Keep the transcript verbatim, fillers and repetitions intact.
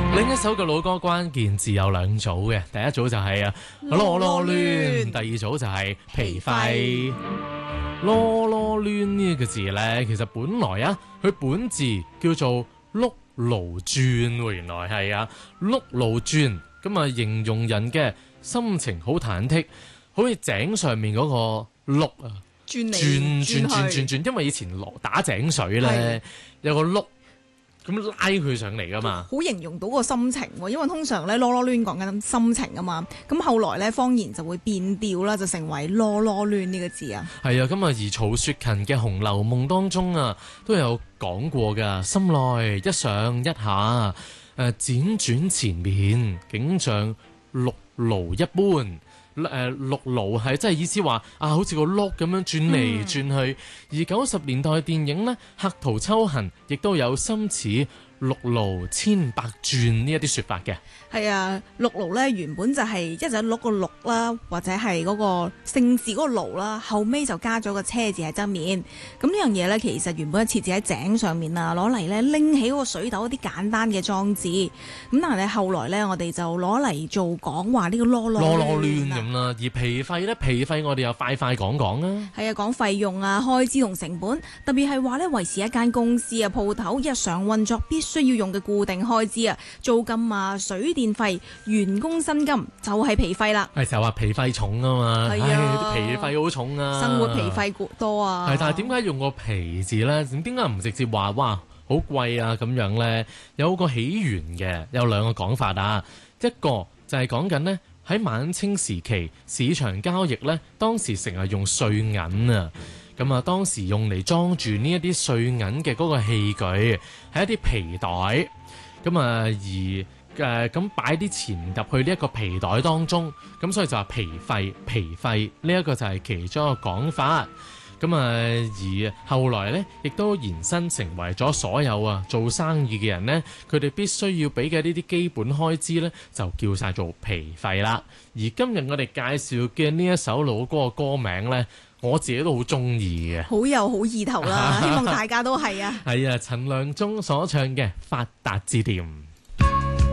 另一首嘅老歌關鍵字有兩組嘅，第一組就係啊囉囉攣，第二組就係皮廢。囉囉攣呢個字咧，其實本來啊，佢本字叫做轆轤轉喎，原來係啊轆轤轉，咁啊形容人嘅心情好忐忑，好似井上面嗰個轆啊， 轉嚟轉轉轉轉去轉轉，因為以前落打井水咧有個轆。咁拉佢上嚟噶嘛， 好形容到個心情喎，因為通常咧囉囉攣講緊心情啊嘛，咁後來咧方言就會變調啦，就成為囉囉攣呢個字啊。 係啊，咁啊而曹雪芹嘅《紅樓夢》當中啊，都有講過噶，心內一上一下，誒輾轉前面，景象轆轤一般。誒轆轤係即係意思話啊，好似個轆咁樣轉嚟轉去。嗯、而九十年代電影呢，客途秋痕亦都有心似轆轤千百轉呢一啲説法嘅。 係啊，轆轤咧原本就係一就碌個轆啦，或者係嗰個姓氏嗰個轤啦，後尾就加咗個車字喺側面。咁呢樣嘢咧，其實原本係設置喺井上面啊，攞嚟咧拎起嗰個水斗一啲簡單嘅裝置。咁但係咧後來咧，我哋就攞嚟做講話呢個囉囉囉囉攣咁啦。而皮費咧，皮費我哋又快快講講啊。 係啊，講費用啊、開支同成本，特別係話咧維持一間公司啊、鋪頭日常運作必須要用嘅固定開支啊，租金啊、水電費、員工薪金就係皮費啦。 係就話皮費重啊嘛，係啊，皮費好重啊， 生活皮費多啊。 係，但係點解用個皮字咧？點解唔直接話哇好貴啊咁樣咧？有個起源嘅，有兩個講法啊。一個就係講緊呢，喺晚清時期市場交易咧，當時成日用碎銀啊。咁啊，當時用嚟裝住呢一啲碎銀嘅嗰個器具係一啲皮袋。咁啊，而誒咁擺啲錢入去呢一個皮袋當中，咁所以就話皮費皮費呢一個就係其中一個講法。咁啊，而後來咧，亦都延伸成為咗所有啊做生意嘅人咧，佢哋必須要俾嘅呢啲基本開支咧，就叫晒做皮費啦。而今日我哋介紹嘅呢一首老歌嘅歌名咧，我自己都好中意嘅， 好有好意頭啦，希望大家都係啊。 係啊，陳亮中所唱嘅《發達致電》。